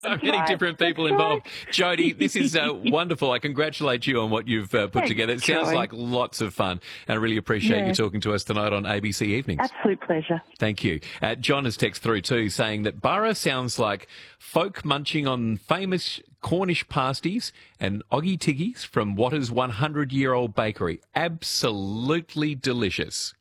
So That's many right. different people That's involved. right. Jody, this is wonderful. I congratulate you on what you've put Thanks, together. It sounds Troy. like lots of fun, and I really appreciate you Yeah, talking to us tonight on ABC Evenings. absolute pleasure. Thank you. John has texted through too, saying that Borough sounds like folk munching on famous Cornish pasties and oggy tiggies from Watter's 100-year-old bakery. Absolutely delicious.